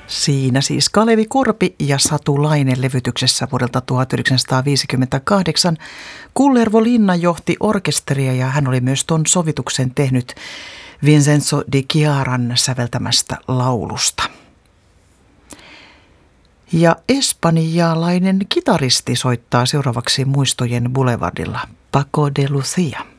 Siinä siis Kalevi Korpi ja Satu Laine levytyksessä vuodelta 1958. Kullervo Linna johti orkesteria ja hän oli myös ton sovituksen tehnyt Vincenzo di Chiaran säveltämästä laulusta. Ja espanjalainen kitaristi soittaa seuraavaksi Muistojen Boulevardilla Paco de Lucia.